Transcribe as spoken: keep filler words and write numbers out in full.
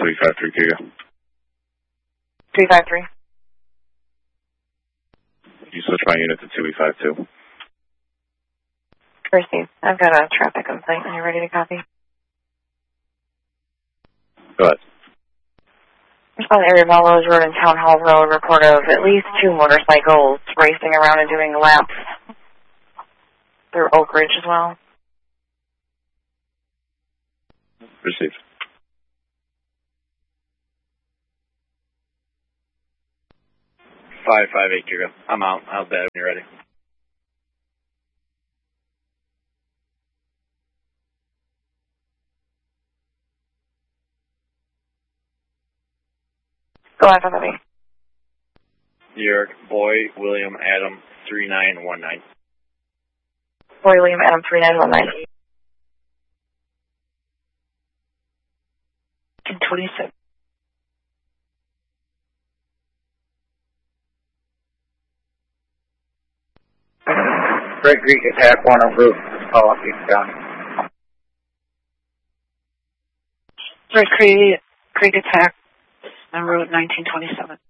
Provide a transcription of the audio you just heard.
three five three, Giga. three five three. You switch my unit to two E five two. Received. I've got a traffic complaint. Are you ready to copy? Go ahead. On the area of Melrose Road and Town Hall Road, report of at least two motorcycles racing around and doing laps through Oak Ridge as well. Received. five five eight, Giga. I'm out. I'll bet when you're ready. Go ahead, Copy. New York, Boy, William, Adam, three nine one nine. Boy, William, Adam, three nine one nine. And twenty-six. Great Creek attack, one on route, call up East County. Great Creek, Creek attack on Route nineteen twenty-seven.